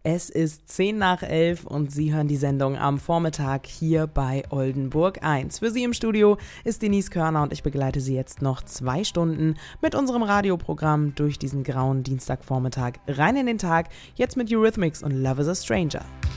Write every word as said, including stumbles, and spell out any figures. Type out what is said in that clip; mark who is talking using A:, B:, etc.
A: Es ist zehn nach elf und Sie hören die Sendung am Vormittag hier bei Oldenburg eins. Für Sie im Studio ist Denise Körner und ich begleite Sie jetzt noch zwei Stunden mit unserem Radioprogramm durch diesen grauen Dienstagvormittag rein in den Tag. Jetzt mit Eurythmics und Love is a Stranger.